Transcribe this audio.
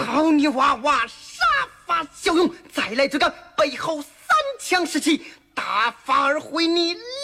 找你娃娃杀伐骁勇，再来追赶，背后3枪士气，大发而回你